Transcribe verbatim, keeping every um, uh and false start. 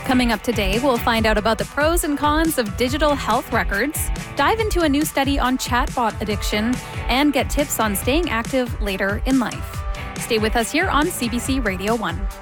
Coming up today, we'll find out about the pros and cons of digital health records, dive into a new study on chatbot addiction, and get tips on staying active later in life. Stay with us here on C B C Radio one.